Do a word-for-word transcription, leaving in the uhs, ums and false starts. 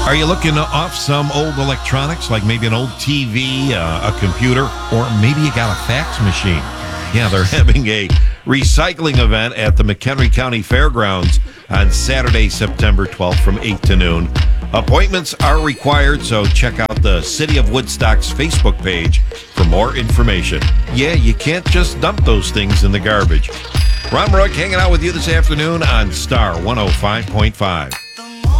Are you looking off some old electronics, like maybe an old T V, uh, a computer, or maybe you got a fax machine? Yeah, they're having a recycling event at the McHenry County Fairgrounds on Saturday, September twelfth from eight to noon. Appointments are required, so check out the City of Woodstock's Facebook page for more information. Yeah, you can't just dump those things in the garbage. Ron Rourke hanging out with you this afternoon on Star one oh five point five.